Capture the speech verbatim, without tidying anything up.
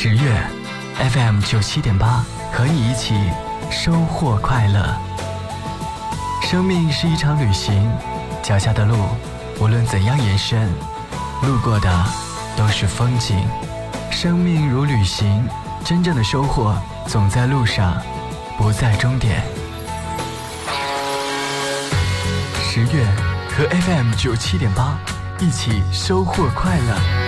十月 F M 九七点八，和你一起收获快乐。生命是一场旅行，脚下的路无论怎样延伸，路过的都是风景。生命如旅行，真正的收获总在路上，不在终点。十月和 F M 九七点八一起收获快乐。